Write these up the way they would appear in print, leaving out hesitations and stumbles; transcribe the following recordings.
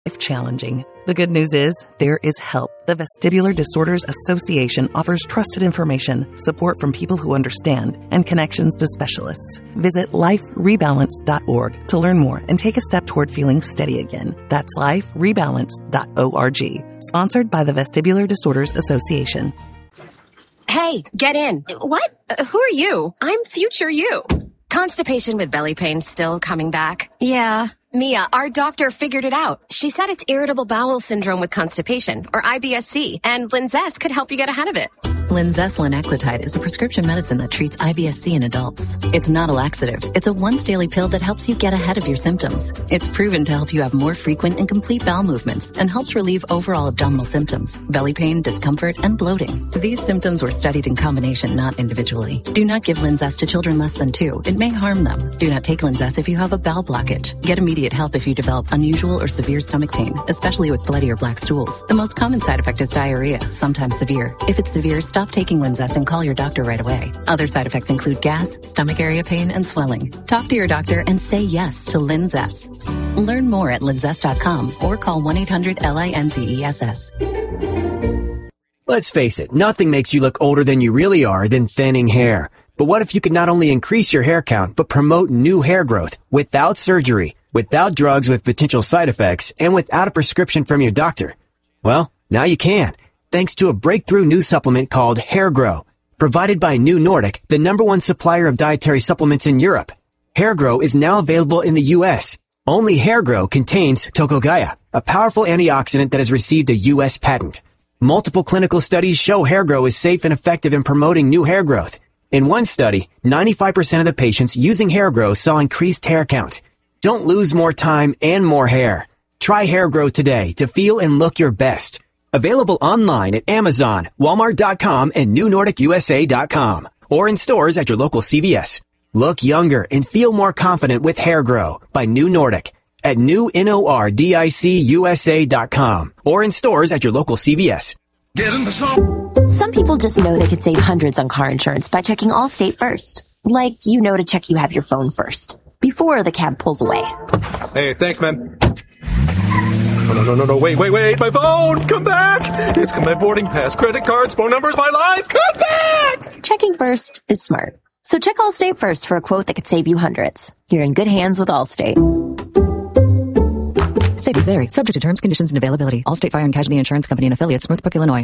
life challenging. The good news is there is help. The Vestibular Disorders Association offers trusted information, support from people who understand, and connections to specialists. Visit liferebalance.org to learn more and take a step toward feeling steady again. That's liferebalance.org. Sponsored by the Vestibular Disorders Association. Hey, get in. What? Who are you? I'm future you. Constipation with belly pain still coming back? Yeah. Mia, our doctor figured it out. She said it's irritable bowel syndrome with constipation, or IBS-C, and Linzess could help you get ahead of it. Linzess linaclotide is a prescription medicine that treats IBS-C in adults. It's not a laxative. It's a once-daily pill that helps you get ahead of your symptoms. It's proven to help you have more frequent and complete bowel movements and helps relieve overall abdominal symptoms, belly pain, discomfort, and bloating. These symptoms were studied in combination, not individually. Do not give Linzess to children less than 2. It may harm them. Do not take Linzess if you have a bowel blockage. Get immediate help if you develop unusual or severe stomach pain, especially with bloody or black stools. The most common side effect is diarrhea, sometimes severe. If it's severe, stop taking Linzess and call your doctor right away. Other side effects include gas, stomach area pain, and swelling. Talk to your doctor and say yes to Linzess. Learn more at linzess.com or call 1-800-LINZESS. Let's face it, nothing makes you look older than you really are than thinning hair. But what if you could not only increase your hair count, but promote new hair growth without surgery, without drugs with potential side effects, and without a prescription from your doctor? Well, now you can, thanks to a breakthrough new supplement called Hair Grow, provided by New Nordic, the #1 supplier of dietary supplements in Europe. Hair Grow is now available in the U.S. Only Hair Grow contains Tocogaya, a powerful antioxidant that has received a U.S. patent. Multiple clinical studies show Hair Grow is safe and effective in promoting new hair growth. In one study, 95% of the patients using Hair Grow saw increased hair count. Don't lose more time and more hair. Try Hair Grow today to feel and look your best. Available online at Amazon, Walmart.com, and NewNordicUSA.com, or in stores at your local CVS. Look younger and feel more confident with Hair Grow by New Nordic at NewNordicUSA.com, or in stores at your local CVS. Get in the zone. Some people just know they could save hundreds on car insurance by checking Allstate first. Like, you know to check you have your phone first, before the cab pulls away. Hey, thanks, man. No, wait, my phone! Come back! It's my boarding pass, credit cards, phone numbers, my life! Come back! Checking first is smart. So check Allstate first for a quote that could save you hundreds. You're in good hands with Allstate. Savings vary. Subject to terms, conditions, and availability. Allstate Fire and Casualty Insurance Company and affiliates, Northbrook, Illinois.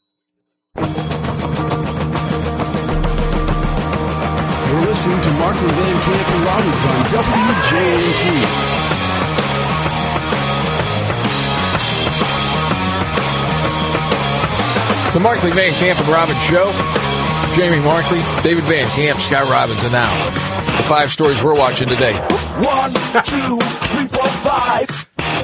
You're listening to Markley, Van Camp, and Robbins on WJNT. The Markley, Van Camp, and Robbins Show. Jamie Markley, David Van Camp, Scott Robbins, and now the 5 stories we're watching today. 1, 2, 3, 4, 5.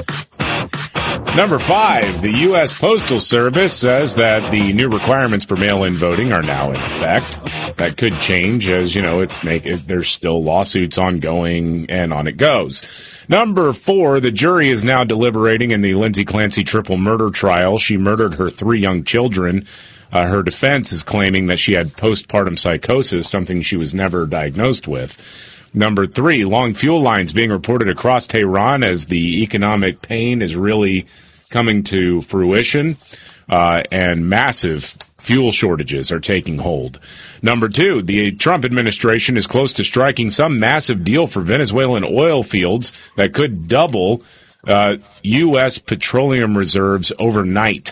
Number 5, the U.S. Postal Service says that the new requirements for mail-in voting are now in effect. That could change, as you know, there's still lawsuits ongoing, and on it goes. Number 4, the jury is now deliberating in the Lindsay Clancy triple murder trial. She murdered her 3 young children. Her defense is claiming that she had postpartum psychosis, something she was never diagnosed with. Number 3, long fuel lines being reported across Tehran as the economic pain is really coming to fruition, and massive fuel shortages are taking hold. Number 2, the Trump administration is close to striking some massive deal for Venezuelan oil fields that could double U.S. petroleum reserves overnight.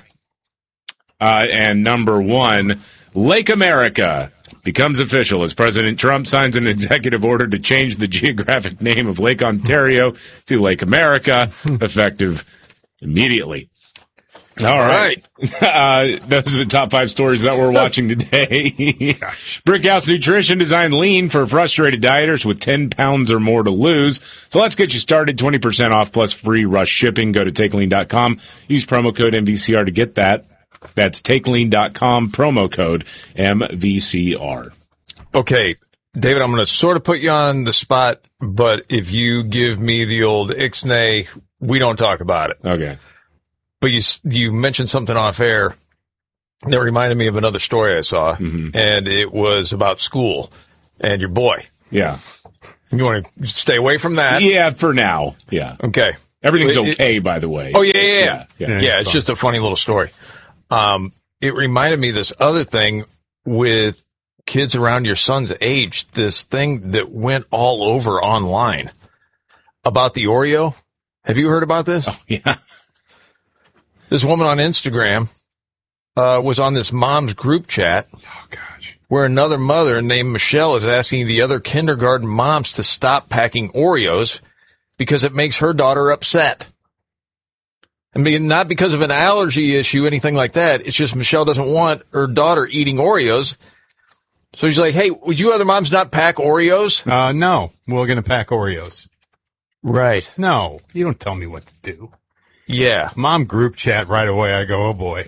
And number 1, Lake America becomes official as President Trump signs an executive order to change the geographic name of Lake Ontario to Lake America, effective immediately. All right. Those are the top 5 stories that we're watching today. Brickhouse Nutrition designed lean for frustrated dieters with 10 pounds or more to lose. So let's get you started. 20% off plus free rush shipping. Go to TakeLean.com. Use promo code MVCR to get that. That's TakeLean.com, promo code MVCR. Okay, David, I'm going to sort of put you on the spot, but if you give me the old ixnay, we don't talk about it. Okay. But you mentioned something off air that reminded me of another story I saw, and it was about school and your boy. Yeah. You want to stay away from that? Yeah, for now. Yeah. Okay. Everything's okay, by the way. Oh, yeah. It's just a funny little story. It reminded me of this other thing with kids around your son's age, this thing that went all over online about the Oreo. Have you heard about this? Oh, yeah. This woman on Instagram was on this mom's group chat. Oh, gosh. Where another mother named Michelle is asking the other kindergarten moms to stop packing Oreos because it makes her daughter upset. I mean, not because of an allergy issue, anything like that. It's just Michelle doesn't want her daughter eating Oreos. So she's like, hey, would you other moms not pack Oreos? No, we're going to pack Oreos. Right. No, you don't tell me what to do. Yeah. Mom group chat right away. I go, oh, boy.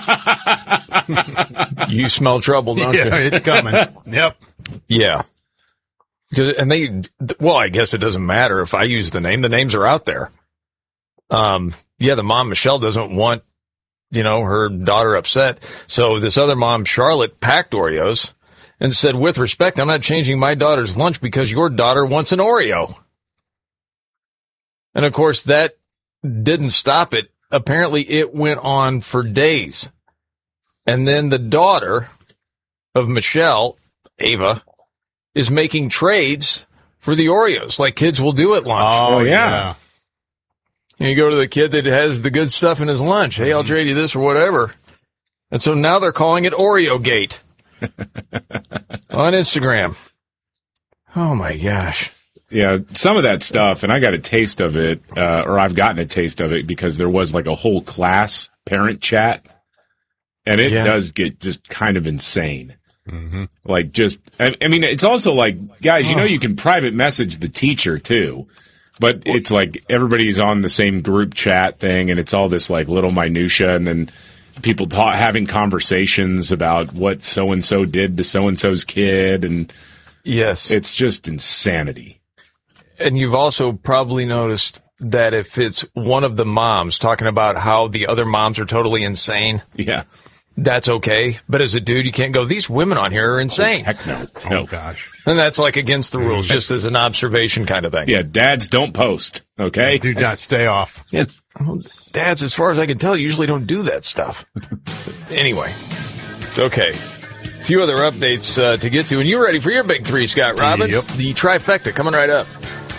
You smell trouble, don't you? Yeah, it's coming. Yep. Yeah. And I guess it doesn't matter if I use the name. The names are out there. The mom, Michelle, doesn't want, her daughter upset. So this other mom, Charlotte, packed Oreos and said, with respect, I'm not changing my daughter's lunch because your daughter wants an Oreo. And, of course, that didn't stop it. Apparently, it went on for days. And then the daughter of Michelle, Ava, is making trades for the Oreos like kids will do at lunch. Oh, yeah. And you go to the kid that has the good stuff in his lunch. Hey, I'll trade you this or whatever. And so now they're calling it Oreo Gate on Instagram. Oh, my gosh. Yeah, some of that stuff, and I got a taste of it, or I've gotten a taste of it because there was like a whole class parent chat, and it does get just kind of insane. Mm-hmm. Like I mean, it's also like, guys, you can private message the teacher too. But it's like everybody's on the same group chat thing, and it's all this like little minutia, and then people having conversations about what so-and-so did to so-and-so's kid, and yes, it's just insanity. And you've also probably noticed that if it's one of the moms talking about how the other moms are totally insane, that's okay. But as a dude, you can't go, these women on here are insane. Heck no. Oh, gosh. And that's like against the rules, just as an observation kind of thing. Yeah, dads don't post, okay? Do not stay off. Yeah, dads, as far as I can tell, usually don't do that stuff. Anyway, okay. A few other updates to get to. And you're ready for your big three, Scott Robbins. Yep. The trifecta coming right up.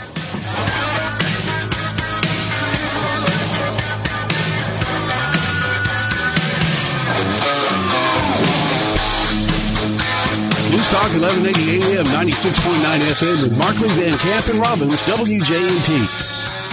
News Talk 1180 AM, 96.9 FM with Markley, Van Camp, and Robbins, WJNT.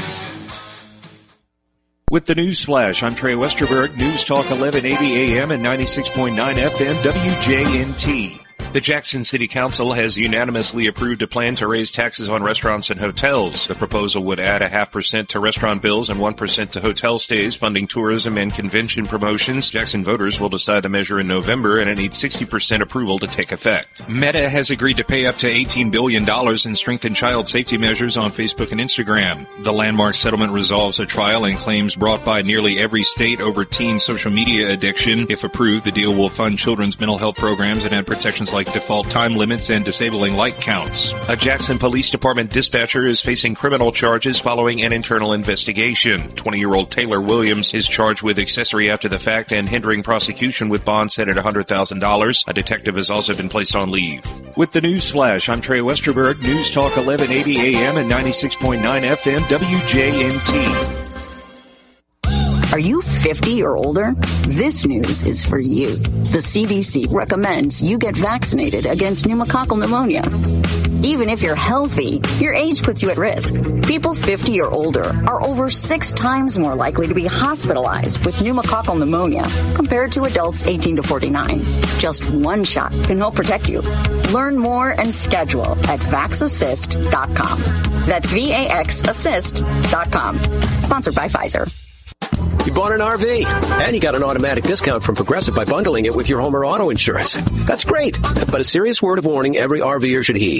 With the News Flash, I'm Trey Westerberg, News Talk 1180 AM and 96.9 FM, WJNT. The Jackson City Council has unanimously approved a plan to raise taxes on restaurants and hotels. The proposal would add 0.5% to restaurant bills and 1% to hotel stays, funding tourism and convention promotions. Jackson voters will decide the measure in November, and it needs 60% approval to take effect. Meta has agreed to pay up to $18 billion in strengthened child safety measures on Facebook and Instagram. The landmark settlement resolves a trial and claims brought by nearly every state over teen social media addiction. If approved, the deal will fund children's mental health programs and add protections like default time limits and disabling like counts. A Jackson Police Department dispatcher is facing criminal charges following an internal investigation. 20-year-old Taylor Williams is charged with accessory after the fact and hindering prosecution with bond set at $100,000. A detective has also been placed on leave. With the News Flash, I'm Trey Westerberg, News Talk 1180 AM and 96.9 FM, WJNT. Are you 50 or older? This news is for you. The CDC recommends you get vaccinated against pneumococcal pneumonia. Even if you're healthy, your age puts you at risk. People 50 or older are over 6 times more likely to be hospitalized with pneumococcal pneumonia compared to adults 18 to 49. Just one shot can help protect you. Learn more and schedule at VaxAssist.com. That's VaxAssist.com. Sponsored by Pfizer. You bought an RV, and you got an automatic discount from Progressive by bundling it with your home or auto insurance. That's great, but a serious word of warning every RVer should heed.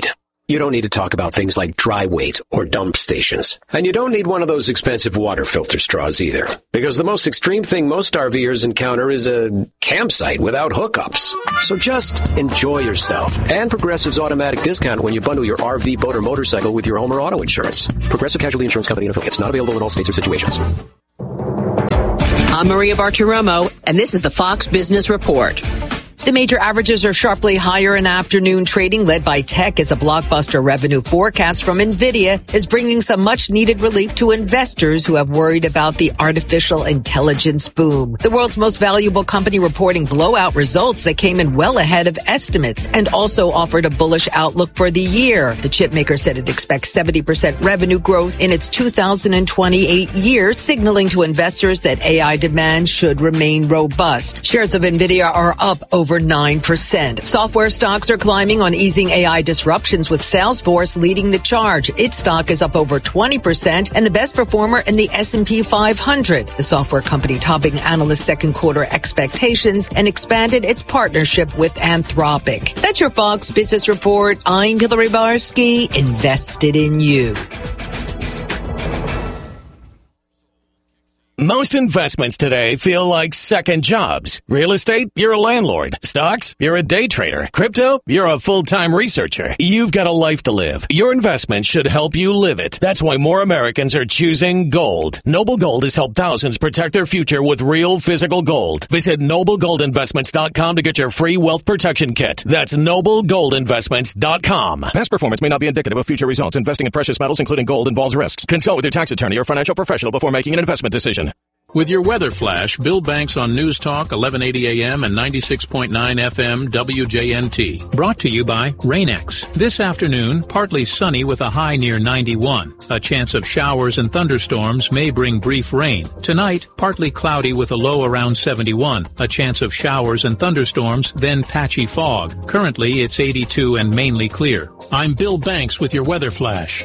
You don't need to talk about things like dry weight or dump stations. And you don't need one of those expensive water filter straws either. Because the most extreme thing most RVers encounter is a campsite without hookups. So just enjoy yourself. And Progressive's automatic discount when you bundle your RV, boat, or motorcycle with your home or auto insurance. Progressive Casualty Insurance Company and affiliates. Not available in all states or situations. I'm Maria Bartiromo, and this is the Fox Business Report. The major averages are sharply higher in afternoon trading, led by tech, as a blockbuster revenue forecast from NVIDIA is bringing some much-needed relief to investors who have worried about the artificial intelligence boom. The world's most valuable company reporting blowout results that came in well ahead of estimates and also offered a bullish outlook for the year. The chipmaker said it expects 70% revenue growth in its 2028 year, signaling to investors that AI demand should remain robust. Shares of NVIDIA are up over 9%. Software stocks are climbing on easing AI disruptions, with Salesforce leading the charge. Its stock is up over 20% and the best performer in the S&P 500. The software company topping analysts' second quarter expectations and expanded its partnership with Anthropic. That's your Fox Business Report. I'm Hillary Barsky, invested in you. Most investments today feel like second jobs. Real estate, you're a landlord. Stocks, you're a day trader. Crypto, you're a full-time researcher. You've got a life to live. Your investment should help you live it. That's why more Americans are choosing gold. Noble Gold has helped thousands protect their future with real physical gold. Visit NobleGoldInvestments.com to get your free wealth protection kit. That's NobleGoldInvestments.com. Past performance may not be indicative of future results. Investing in precious metals, including gold, involves risks. Consult with your tax attorney or financial professional before making an investment decision. With your weather flash, Bill Banks on News Talk 1180 AM and 96.9 FM WJNT. Brought to you by Rain-X. This afternoon, partly sunny with a high near 91. A chance of showers and thunderstorms may bring brief rain. Tonight, partly cloudy with a low around 71. A chance of showers and thunderstorms, then patchy fog. Currently, it's 82 and mainly clear. I'm Bill Banks with your weather flash.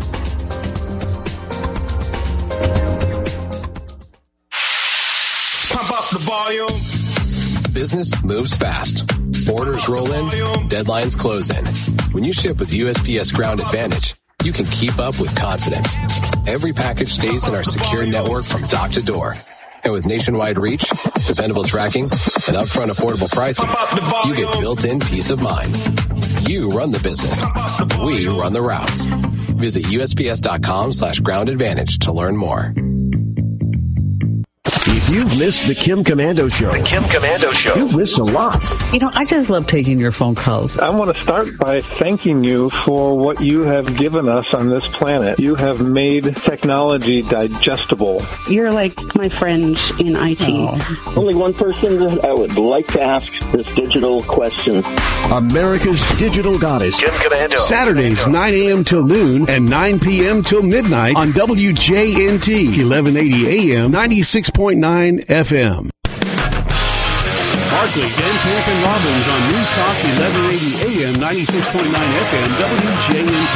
The volume. Business moves fast. Orders roll in, deadlines close in. When you ship with USPS Ground Advantage, you can keep up with confidence. Every package stays in our secure network from dock to door. And with nationwide reach, dependable tracking, and upfront affordable pricing, you get built-in peace of mind. You run the business. We run the routes. Visit USPS.com/Ground Advantage to learn more. If you've missed the Kim Komando Show, you've missed a lot. You know, I just love taking your phone calls. I want to start by thanking you for what you have given us on this planet. You have made technology digestible. You're like my friend in IT. Oh. Only one person that I would like to ask this digital question. America's digital goddess. Kim Komando. Saturdays, 9 a.m. till noon and 9 p.m. till midnight on WJNT, 1180 AM, 96.9 FM. Barkley, Dan Camp, and Robbins on News Talk 1180 AM, 96.9 FM, WJNT.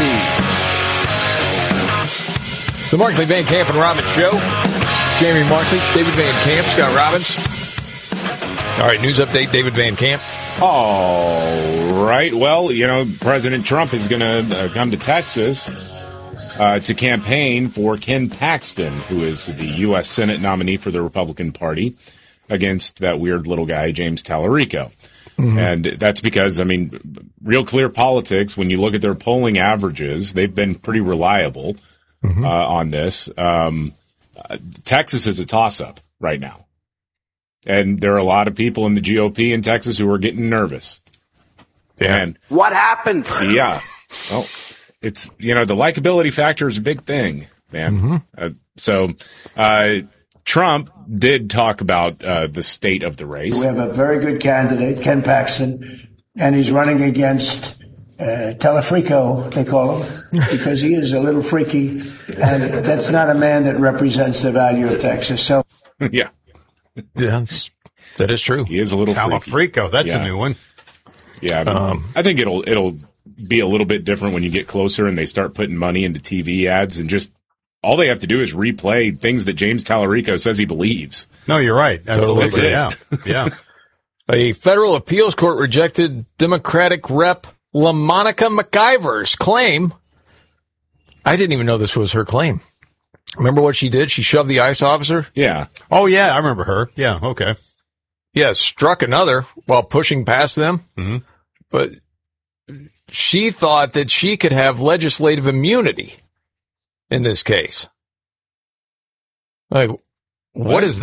The Markley, Van Camp, and Robbins Show. Jamie Markley, David Van Camp, Scott Robbins. All right, news update, David Van Camp. All right. Well, you know, President Trump is going to come to Texas to campaign for Ken Paxton, who is the U.S. Senate nominee for the Republican Party, against that weird little guy, James Tallarico. Mm-hmm. And that's because, I mean, Real Clear Politics, when you look at their polling averages, they've been pretty reliable on this. Texas is a toss-up right now. And there are a lot of people in the GOP in Texas who are getting nervous. Yeah. And what happened? Yeah. Well, it's, you know, the likability factor is a big thing, man. So Trump did talk about the state of the race. We have a very good candidate, Ken Paxton, and he's running against Telefrico, they call him, because he is a little freaky, and that's not a man that represents the value of Texas. So, yeah, that is true. He is a little Telefrico. That's a new one. Yeah, I think it'll be a little bit different when you get closer and they start putting money into TV ads, and just all they have to do is replay things that James Tallarico says he believes. No, you're right. Absolutely. That's it. Yeah. A federal appeals court rejected Democratic Rep. LaMonica McIver's claim. I didn't even know this was her claim. Remember what she did? She shoved the ICE officer? Yeah. Oh, yeah, I remember her. Yeah, okay. Yeah, struck another while pushing past them. Mm-hmm. But she thought that she could have legislative immunity in this case. Like, what is